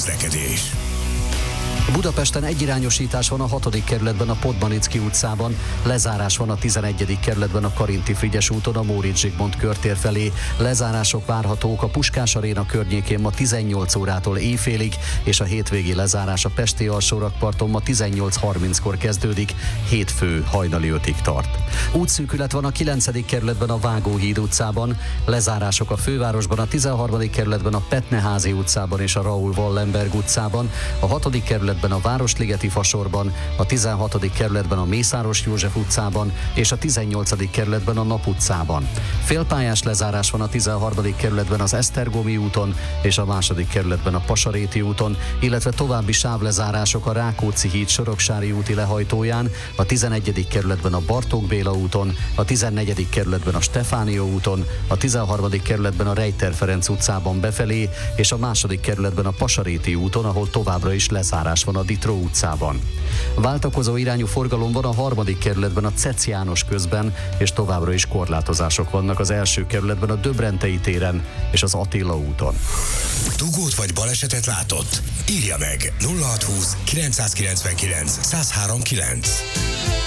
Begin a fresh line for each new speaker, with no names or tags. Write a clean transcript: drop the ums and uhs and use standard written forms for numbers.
közlekedés.
Budapesten egyirányosítás van a 6. kerületben a Podmanicki utcában, lezárás van a 11. kerületben a Karinti-Frigyes úton a Móricz Zsigmond körtér felé. Lezárások várhatók a Puskás Aréna környékén ma 18 órától éjfélig, és a hétvégi lezárás a Pesti alsórakparton ma 18:30-kor kezdődik, hétfő hajnali 5-ig tart. Útszűkület van a 9. kerületben a Vágóhíd utcában, lezárások a fővárosban a 13. kerületben a Petneházi utcában és a Raoul Wallenberg utcában, a 6. kerületben a Városligeti Fasorban, a 16. kerületben a Mészáros József utcában és a 18. kerületben a Nap utcában. Félpályás lezárás van a 13. kerületben az Esztergomi úton és a 2. kerületben a Pasaréti úton, illetve további sávlezárások a Rákóczi híd Soroksári úti lehajtóján, a 11. kerületben a Bartók Béla úton, a 14. kerületben a Stefánia úton, a 13. kerületben a Rejter Ferenc utcában befelé és a 2. kerületben a Pasaréti úton, ahol továbbra is lezárás van a Ditró utcában. Váltakozó irányú forgalom van a 3. kerületben a Cec János közben, és továbbra is korlátozások vannak az 1. kerületben a Döbrentei téren és az Attila úton.
Dugót vagy balesetet látott? Írja meg 0620 999 1039.